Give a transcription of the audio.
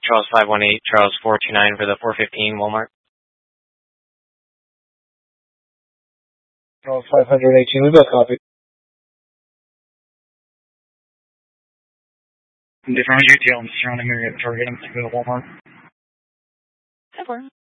Charles 518, Charles 429 for the 415 Walmart. Charles 518, we both copy. Different UTL in the surrounding area, target him to go to Walmart. 10-4.